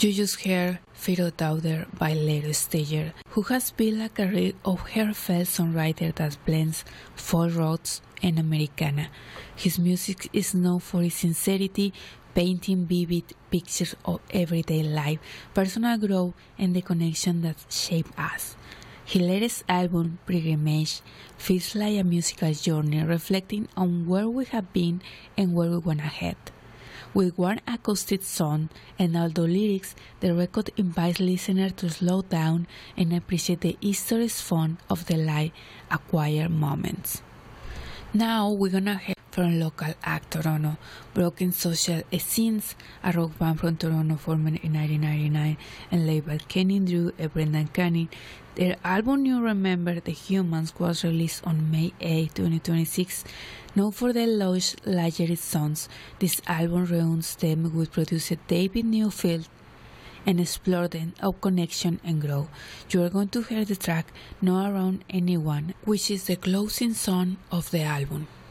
You just heard Feral Daughter by Lero Stager, who has built a career of heartfelt songwriter that blends folk roots and Americana. His music is known for its sincerity, painting vivid pictures of everyday life, personal growth, and the connection that shape us. His latest album, Pilgrimage, feels like a musical journey reflecting on where we have been and where we wanna head. With one acoustic song and all the lyrics, the record invites listeners to slow down and appreciate the historic fun of the life acquired moments. Now we're gonna head from local act Toronto, Broken Social Scenes, a rock band from Toronto formed in 1999 and led by Kenny Drew and Brendan Canning. Their album New Remember the Humans was released on May 8, 2026. Known for their lush, lyric songs, this album reunites them with producer David Newfield and explore them of connection and growth. You are going to hear the track Not Around Anyone, which is the closing song of the album.